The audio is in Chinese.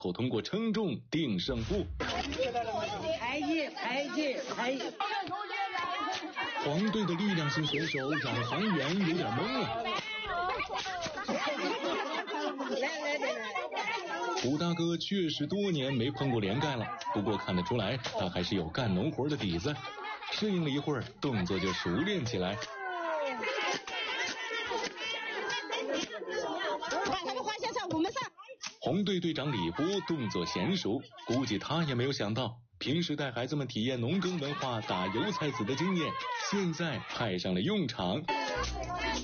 后通过称重定胜负。黄队的力量型选手让航员有点懵了。胡大哥确实多年没碰过连盖了，不过看得出来他还是有干农活的底子。适应了一会儿，动作就熟练起来。 把他们划线上，我们上。 红队队长李波动作娴熟，估计他也没有想到，平时带孩子们体验农耕文化、打油菜籽的经验，现在派上了用场。